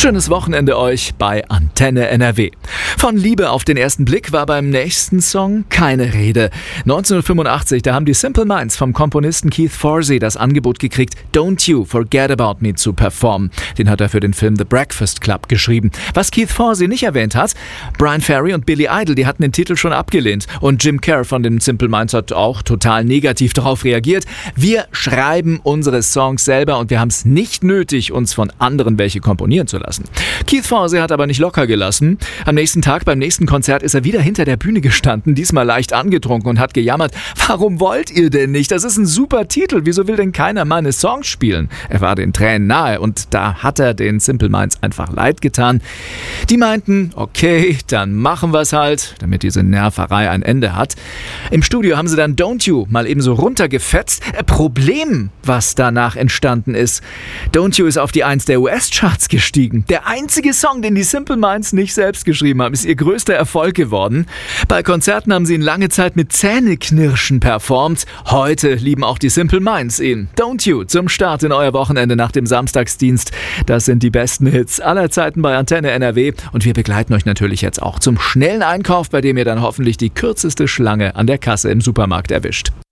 Schönes Wochenende euch bei Antenne NRW. Von Liebe auf den ersten Blick war beim nächsten Song keine Rede. 1985, da haben die Simple Minds vom Komponisten Keith Forsey das Angebot gekriegt, Don't You Forget About Me zu performen. Den hat er für den Film The Breakfast Club geschrieben. Was Keith Forsey nicht erwähnt hat, Bryan Ferry und Billy Idol, die hatten den Titel schon abgelehnt. Und Jim Kerr von den Simple Minds hat auch total negativ darauf reagiert. Wir schreiben unsere Songs selber und wir haben es nicht nötig, uns von anderen welche komponieren zu lassen. Keith Forsey hat aber nicht locker gelassen. Am nächsten Tag, beim nächsten Konzert, ist er wieder hinter der Bühne gestanden, diesmal leicht angetrunken und hat gejammert, warum wollt ihr denn nicht? Das ist ein super Titel, wieso will denn keiner meine Songs spielen? Er war den Tränen nahe und da hat er den Simple Minds einfach leid getan. Die meinten, okay, dann machen wir es halt, damit diese Nerverei ein Ende hat. Im Studio haben sie dann Don't You mal eben so runtergefetzt. Problem, was danach entstanden ist. Don't You ist auf die 1 der US-Charts gestiegen. Der einzige Song, den die Simple Minds nicht selbst geschrieben haben, ist ihr größter Erfolg geworden. Bei Konzerten haben sie ihn lange Zeit mit Zähneknirschen performt. Heute lieben auch die Simple Minds ihn. Don't You zum Start in euer Wochenende nach dem Samstagsdienst. Das sind die besten Hits aller Zeiten bei Antenne NRW. Und wir begleiten euch natürlich jetzt auch zum schnellen Einkauf, bei dem ihr dann hoffentlich die kürzeste Schlange an der Kasse im Supermarkt erwischt.